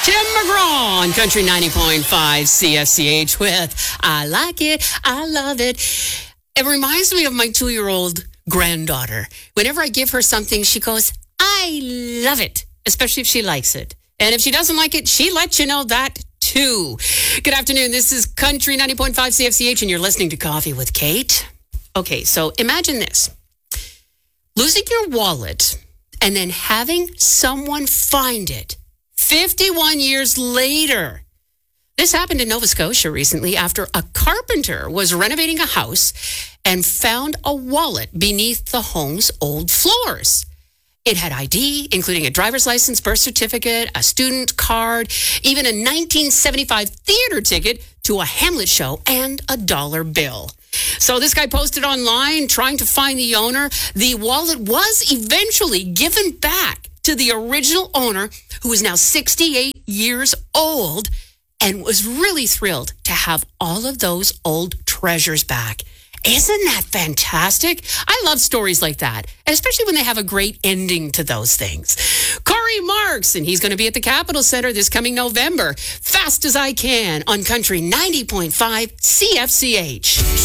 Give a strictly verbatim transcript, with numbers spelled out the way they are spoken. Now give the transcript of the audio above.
Tim McGraw on Country ninety point five C F C H with I Like It, I Love It. It reminds me of my two-year-old granddaughter. Whenever I give her something, she goes, I love it, especially if she likes it. And if she doesn't like it, she lets you know that too. Good afternoon. This is Country ninety point five C F C H, and you're listening to Coffee with Kate. Okay, so imagine this. Losing your wallet and then having someone find it fifty-one years later. This happened in Nova Scotia recently after a carpenter was renovating a house and found a wallet beneath the home's old floors. It had I D, including a driver's license, birth certificate, a student card, even a nineteen seventy-five theater ticket to a Hamlet show, and a dollar bill. So this guy posted online trying to find the owner. The wallet was eventually given back to the original owner, who is now sixty-eight years old and was really thrilled to have all of those old treasures back. Isn't that fantastic? I love stories like that, especially when they have a great ending to those things. Corey Marks, and he's going to be at the Capitol Center this coming November. Fast as I Can on Country ninety point five C F C H.